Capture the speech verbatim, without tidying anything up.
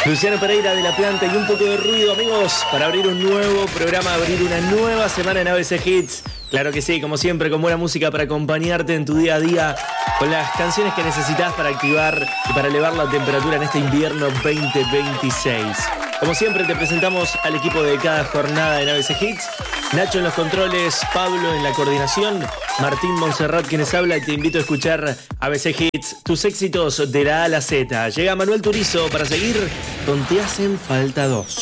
Luciano Pereira de La Planta y un poco de ruido, amigos, para abrir un nuevo programa, abrir una nueva semana en A B C Hits. Claro que sí, como siempre, con buena música para acompañarte en tu día a día, con las canciones que necesitas para activar y para elevar la temperatura en este invierno veinte veintiséis. Como siempre, te presentamos al equipo de cada jornada en A B C Hits. Nacho en los controles, Pablo en la coordinación, Martín Montserrat quienes habla, y te invito a escuchar A B C Hits, tus éxitos de la A a la Z. Llega Manuel Turizo para seguir con Te hacen falta dos.